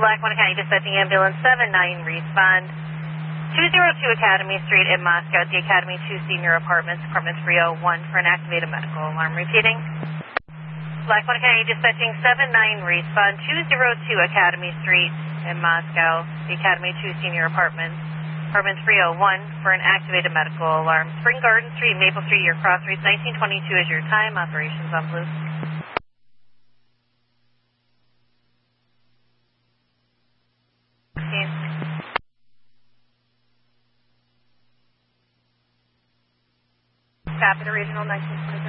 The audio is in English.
Lackawanna County Dispatching Ambulance 79, respond 202 Academy Street in Moscow, the Academy 2 Senior Apartments, Apartment 301 for an activated medical alarm. Repeating. Lackawanna County Dispatching 79, respond 202 Academy Street in Moscow, the Academy 2 Senior Apartments, Apartment 301 for an activated medical alarm. Spring Garden Street, Maple Street, your cross reads 1922 is your time. Operations on blue. Stop at original 1922.